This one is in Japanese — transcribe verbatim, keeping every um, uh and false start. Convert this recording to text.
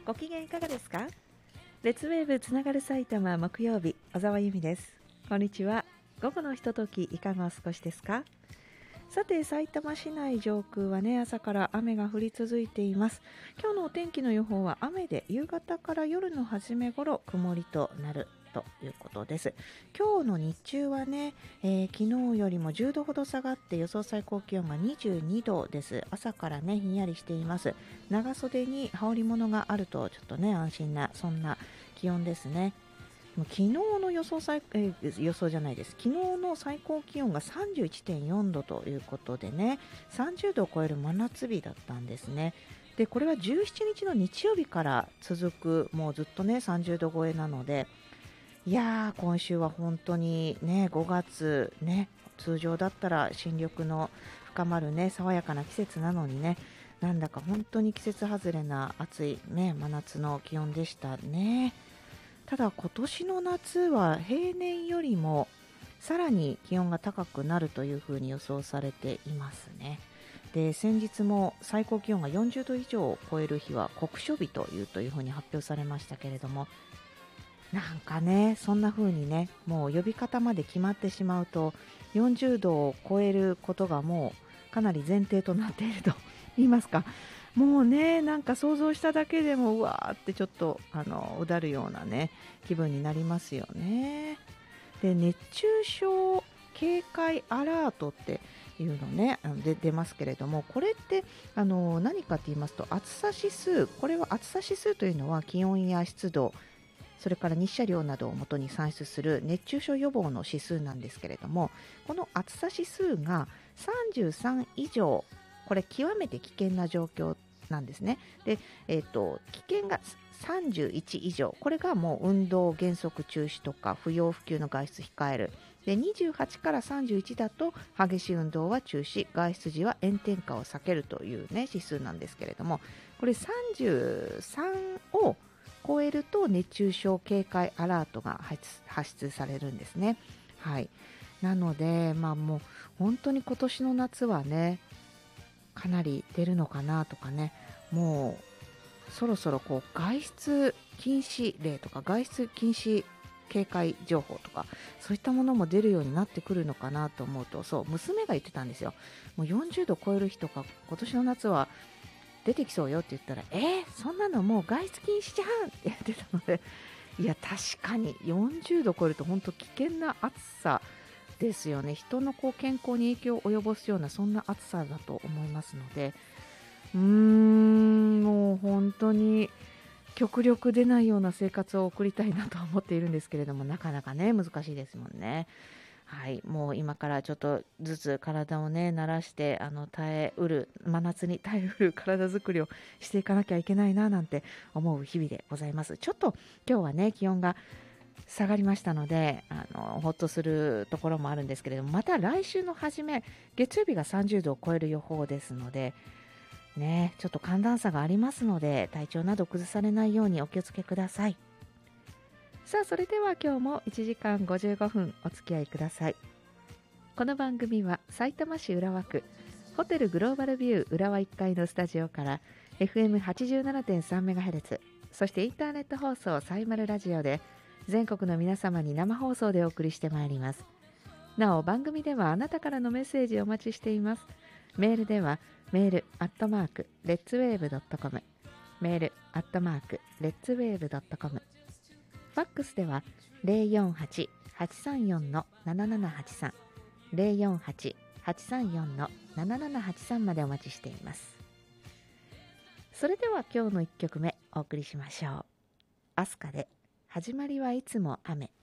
ご機嫌いかがですか？レッツウェーブつながる埼玉木曜日、小沢由美です。こんにちは。午後のひとときいかがお過ごしですか？さて、埼玉市内上空はね、朝から雨が降り続いています。今日のお天気の予報は雨で、夕方から夜の初め頃曇りとなるということです。今日の日中はね、えー、昨日よりもじゅうどほど下がって予想最高気温がにじゅうにどです。朝からねひんやりしています。長袖に羽織物があるとちょっとね安心なそんな気温ですね。昨日の予想最、えー、予想じゃないです昨日の最高気温が さんじゅういってんよんどということでね、さんじゅうどを超える真夏日だったんですね。でこれはじゅうしちにちの日曜日から続く、もうずっとねさんじゅうど超えなので、いやー今週は本当にねごがつね、通常だったら新緑の深まるね爽やかな季節なのにね、なんだか本当に季節外れな暑いね真夏の気温でしたね。ただ今年の夏は平年よりもさらに気温が高くなるというふうに予想されていますね。で先日も最高気温がよんじゅうど以上を超える日は酷暑日というというふうに発表されましたけれども、なんかねそんな風にねもう呼び方まで決まってしまうとよんじゅうどを超えることがもうかなり前提となっていると言いますか、もうねなんか想像しただけでもうわーってちょっとあのうだるようなね気分になりますよね。で熱中症警戒アラートっていうのねあので出ますけれども、これってあの何かと言いますと暑さ指数、これは暑さ指数というのは気温や湿度、それから日射量などをもとに算出する熱中症予防の指数なんですけれども、この暑さ指数がさんじゅうさん以上、これ極めて危険な状況なんですね。で、えーと、危険がさんじゅういち以上、これがもう運動原則中止とか不要不急の外出控える。でにじゅうはちからさんじゅういちだと激しい運動は中止、外出時は炎天下を避けるという、ね、指数なんですけれども、これさんじゅうさんを超えると熱中症警戒アラートが発出されるんですね。はい、なので、まあ、もう本当に今年の夏はねかなり出るのかなとかね、もうそろそろこう外出禁止令とか外出禁止警戒情報とかそういったものも出るようになってくるのかなと思うと、そう娘が言ってたんですよ。もうよんじゅうど超える日とか今年の夏は出てきそうよって言ったら、えー、そんなのもう外出禁止じゃんって言ってたので、いや確かによんじゅうど超えると本当危険な暑さですよね。人のこう健康に影響を及ぼすようなそんな暑さだと思いますので、うーんもう本当に極力出ないような生活を送りたいなと思っているんですけれども、なかなかね難しいですもんね。はい、もう今からちょっとずつ体をね慣らしてあの耐えうる真夏に耐えうる体作りをしていかなきゃいけないななんて思う日々でございます。ちょっと今日はね気温が下がりましたのであのほっとするところもあるんですけれども、また来週の初め月曜日がさんじゅうどを超える予報ですのでね、ちょっと寒暖差がありますので体調など崩されないようにお気をつけください。さあそれでは今日もいちじかんごじゅうごふんお付き合いください。この番組はさいたま市浦和区ホテルグローバルビュー浦和いっかいのスタジオから エフエムはちじゅうななてんさんメガヘルツ、 そしてインターネット放送サイマルラジオで全国の皆様に生放送でお送りしてまいります。なお番組ではあなたからのメッセージをお待ちしています。メールではメールアットマークレッツウェーブドットコム、メールアットマークレッツウェーブドットコム、ファックスでは ゼロよんはち はちさんよん ななななはちさん ゼロよんはち はちさんよん ななななはちさんまでお待ちしています。それでは今日のいっきょくめお送りしましょう。アスカで始まりはいつも雨。